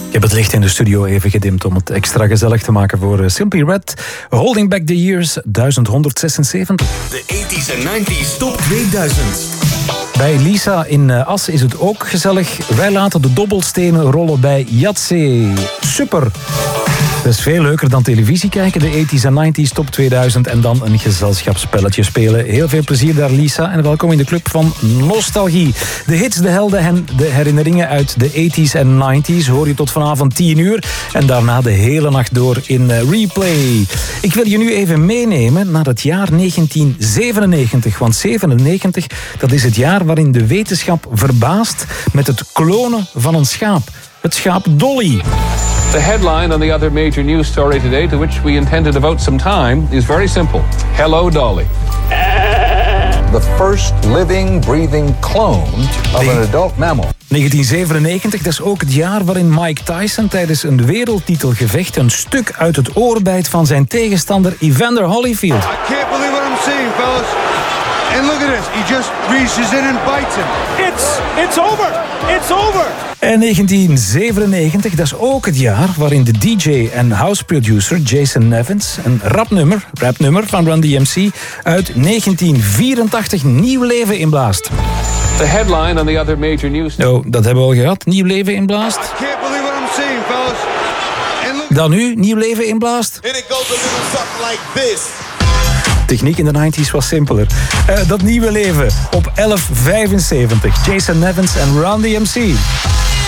Ik heb het licht in de studio even gedimd om het extra gezellig te maken voor Simply Red. Holding Back the Years, 1176. De 80s en 90s Top 2000. Bij Lisa in Assen is het ook gezellig. Wij laten de dobbelstenen rollen bij Yatzee. Super! Dat is veel leuker dan televisie kijken, de 80s en 90s Top 2000 en dan een gezelschapsspelletje spelen. Heel veel plezier daar, Lisa, en welkom in de club van Nostalgie. De hits, de helden en de herinneringen uit de 80s en 90s hoor je tot vanavond 10 uur en daarna de hele nacht door in replay. Ik wil je nu even meenemen naar het jaar 1997, want 97, dat is het jaar waarin de wetenschap verbaast met het klonen van een schaap. Het schaap Dolly. The headline on the other major news story today, to which we intend to devote some time, is very simple. Hello, Dolly. The first living, breathing clone of an adult mammal. 1997, dat is ook het jaar waarin Mike Tyson tijdens een wereldtitelgevecht een stuk uit het oor bijt van zijn tegenstander Evander Holyfield. I can't believe what I'm seeing, fellas. And look at this, he just reaches in and bites him. It's over! It's over! En 1997, dat is ook het jaar waarin de DJ en house producer Jason Nevins een rapnummer van Run DMC uit 1984 nieuw leven inblaast. The headline on the other major news... Oh, dat hebben we al gehad, nieuw leven inblaast. I can't believe what I'm seeing, fellas. And look... Dan nu, nieuw leven inblaast. And it goes a little something like this. Techniek in de 90s was simpeler. Dat nieuwe leven op 11.75. Jason Nevins en Run DMC.